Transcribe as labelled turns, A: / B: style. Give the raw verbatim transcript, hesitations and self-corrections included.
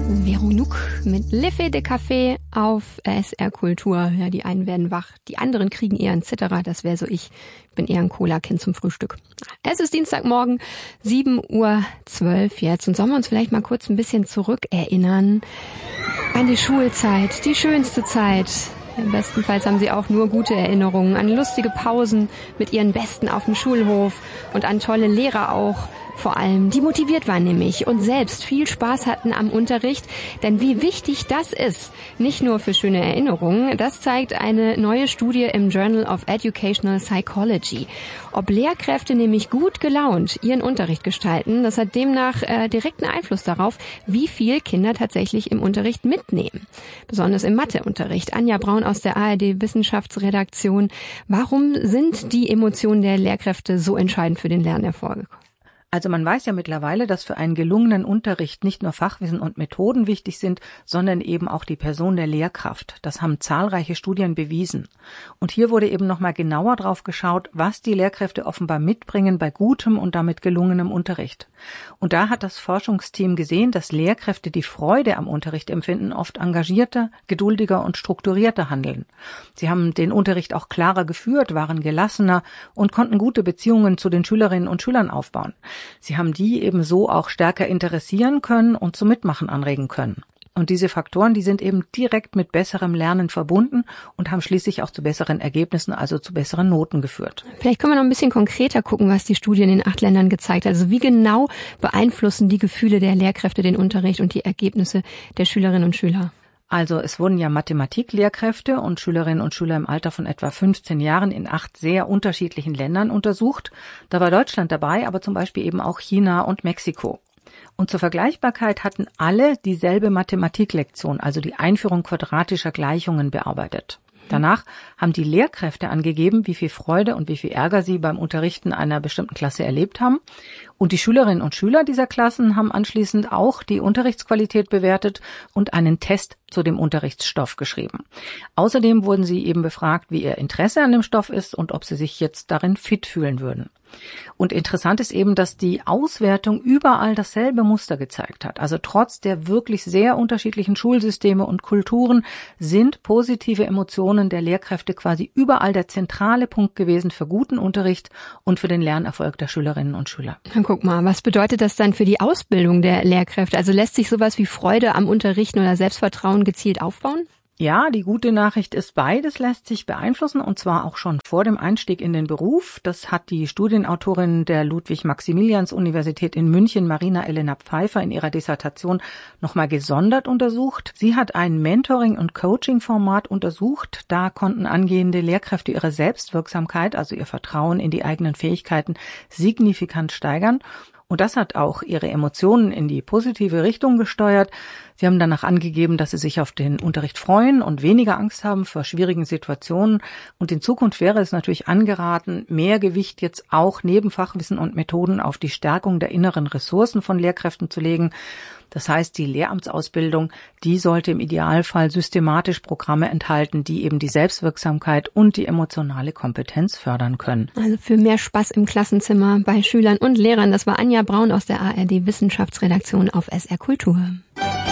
A: Veronique mit L'Effet de Café auf S R Kultur. Ja, die einen werden wach, die anderen kriegen eher ein Zitterer. Das wäre so ich. Ich bin eher ein Cola-Kind zum Frühstück. Es ist Dienstagmorgen, sieben Uhr zwölf jetzt. Und sollen wir uns vielleicht mal kurz ein bisschen zurückerinnern an die Schulzeit, die schönste Zeit. Bestenfalls haben Sie auch nur gute Erinnerungen an lustige Pausen mit Ihren Besten auf dem Schulhof und an tolle Lehrer auch. Vor allem, die motiviert waren nämlich und selbst viel Spaß hatten am Unterricht. Denn wie wichtig das ist, nicht nur für schöne Erinnerungen, das zeigt eine neue Studie im Journal of Educational Psychology. Ob Lehrkräfte nämlich gut gelaunt ihren Unterricht gestalten, das hat demnach äh, direkten Einfluss darauf, wie viel Kinder tatsächlich im Unterricht mitnehmen. Besonders im Matheunterricht. Anja Braun aus der A R D-Wissenschaftsredaktion. Warum sind die Emotionen der Lehrkräfte so entscheidend für den Lernerfolg?
B: Also man weiß ja mittlerweile, dass für einen gelungenen Unterricht nicht nur Fachwissen und Methoden wichtig sind, sondern eben auch die Person der Lehrkraft. Das haben zahlreiche Studien bewiesen. Und hier wurde eben nochmal genauer drauf geschaut, was die Lehrkräfte offenbar mitbringen bei gutem und damit gelungenem Unterricht. Und da hat das Forschungsteam gesehen, dass Lehrkräfte, die Freude am Unterricht empfinden, oft engagierter, geduldiger und strukturierter handeln. Sie haben den Unterricht auch klarer geführt, waren gelassener und konnten gute Beziehungen zu den Schülerinnen und Schülern aufbauen. Sie haben die eben so auch stärker interessieren können und zum Mitmachen anregen können. Und diese Faktoren, die sind eben direkt mit besserem Lernen verbunden und haben schließlich auch zu besseren Ergebnissen, also zu besseren Noten geführt.
A: Vielleicht können wir noch ein bisschen konkreter gucken, was die Studie in den acht Ländern gezeigt hat. Also wie genau beeinflussen die Gefühle der Lehrkräfte den Unterricht und die Ergebnisse der Schülerinnen und Schüler?
B: Also es wurden ja Mathematiklehrkräfte und Schülerinnen und Schüler im Alter von etwa fünfzehn Jahren in acht sehr unterschiedlichen Ländern untersucht. Da war Deutschland dabei, aber zum Beispiel eben auch China und Mexiko. Und zur Vergleichbarkeit hatten alle dieselbe Mathematiklektion, also die Einführung quadratischer Gleichungen, bearbeitet. Danach haben die Lehrkräfte angegeben, wie viel Freude und wie viel Ärger sie beim Unterrichten einer bestimmten Klasse erlebt haben. Und die Schülerinnen und Schüler dieser Klassen haben anschließend auch die Unterrichtsqualität bewertet und einen Test zu dem Unterrichtsstoff geschrieben. Außerdem wurden sie eben befragt, wie ihr Interesse an dem Stoff ist und ob sie sich jetzt darin fit fühlen würden. Und interessant ist eben, dass die Auswertung überall dasselbe Muster gezeigt hat. Also trotz der wirklich sehr unterschiedlichen Schulsysteme und Kulturen sind positive Emotionen der Lehrkräfte quasi überall der zentrale Punkt gewesen für guten Unterricht und für den Lernerfolg der Schülerinnen und Schüler.
A: Dann guck mal, was bedeutet das dann für die Ausbildung der Lehrkräfte? Also lässt sich sowas wie Freude am Unterrichten oder Selbstvertrauen gezielt aufbauen?
B: Ja, die gute Nachricht ist, beides lässt sich beeinflussen und zwar auch schon vor dem Einstieg in den Beruf. Das hat die Studienautorin der Ludwig-Maximilians-Universität in München, Marina Elena Pfeiffer, in ihrer Dissertation nochmal gesondert untersucht. Sie hat ein Mentoring- und Coaching-Format untersucht. Da konnten angehende Lehrkräfte ihre Selbstwirksamkeit, also ihr Vertrauen in die eigenen Fähigkeiten, signifikant steigern. Und das hat auch ihre Emotionen in die positive Richtung gesteuert. Sie haben danach angegeben, dass sie sich auf den Unterricht freuen und weniger Angst haben vor schwierigen Situationen. Und in Zukunft wäre es natürlich angeraten, mehr Gewicht jetzt auch neben Fachwissen und Methoden auf die Stärkung der inneren Ressourcen von Lehrkräften zu legen. Das heißt, die Lehramtsausbildung, die sollte im Idealfall systematisch Programme enthalten, die eben die Selbstwirksamkeit und die emotionale Kompetenz fördern können.
A: Also für mehr Spaß im Klassenzimmer bei Schülern und Lehrern. Das war Anja Braun aus der A R D-Wissenschaftsredaktion auf S R Kultur.